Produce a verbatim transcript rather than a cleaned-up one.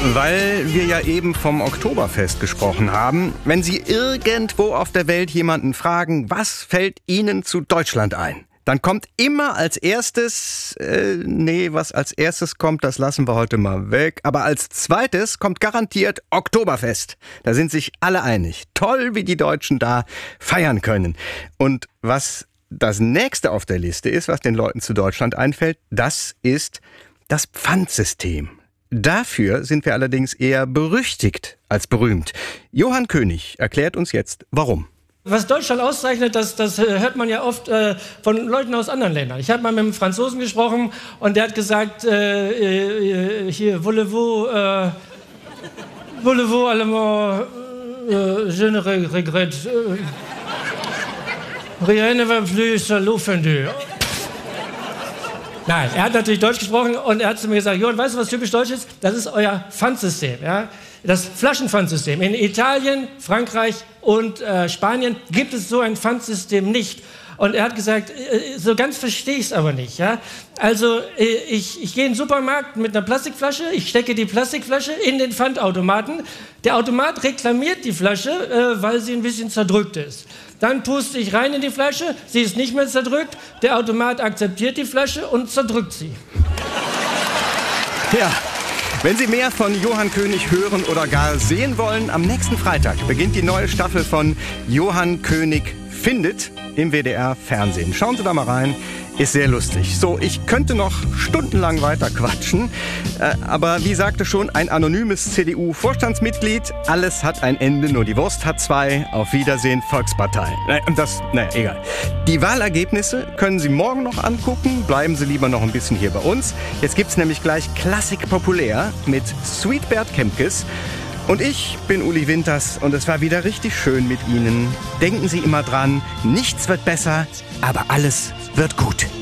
Weil wir ja eben vom Oktoberfest gesprochen haben. Wenn Sie irgendwo auf der Welt jemanden fragen, was fällt Ihnen zu Deutschland ein? Dann kommt immer als erstes, äh, nee, was als erstes kommt, das lassen wir heute mal weg. Aber als zweites kommt garantiert Oktoberfest. Da sind sich alle einig. Toll, wie die Deutschen da feiern können. Und was das nächste auf der Liste ist, was den Leuten zu Deutschland einfällt, das ist das Pfandsystem. Dafür sind wir allerdings eher berüchtigt als berühmt. Johann König erklärt uns jetzt, warum. Was Deutschland auszeichnet, das, das hört man ja oft äh, von Leuten aus anderen Ländern. Ich habe mal mit einem Franzosen gesprochen und der hat gesagt, äh, äh, hier, voulez-vous, äh, voulez-vous allemand, äh, je ne regrette, äh, rien ne va plus à l'eau fendue. Nein, er hat natürlich Deutsch gesprochen und er hat zu mir gesagt, Johann, weißt du, was typisch deutsch ist? Das ist euer Pfandsystem, ja? Das Flaschenpfandsystem. In Italien, Frankreich und äh, Spanien gibt es so ein Pfandsystem nicht. Und er hat gesagt, äh, so ganz verstehe ich es aber nicht. Ja? Also äh, ich, ich gehe in den Supermarkt mit einer Plastikflasche, ich stecke die Plastikflasche in den Pfandautomaten. Der Automat reklamiert die Flasche, äh, weil sie ein bisschen zerdrückt ist. Dann puste ich rein in die Flasche, sie ist nicht mehr zerdrückt, der Automat akzeptiert die Flasche und zerdrückt sie. Ja, wenn Sie mehr von Johann König hören oder gar sehen wollen, am nächsten Freitag beginnt die neue Staffel von Johann König findet im W D R Fernsehen. Schauen Sie da mal rein, ist sehr lustig. So, ich könnte noch stundenlang weiter quatschen, äh, aber wie sagte schon ein anonymes C D U-Vorstandsmitglied, alles hat ein Ende, nur die Wurst hat zwei. Auf Wiedersehen, Volkspartei. Äh, das, naja, egal. Die Wahlergebnisse können Sie morgen noch angucken. Bleiben Sie lieber noch ein bisschen hier bei uns. Jetzt gibt's nämlich gleich Klassik populär mit Sweetbert Kempkes. Und ich bin Uli Winters und es war wieder richtig schön mit Ihnen. Denken Sie immer dran, nichts wird besser, aber alles wird gut.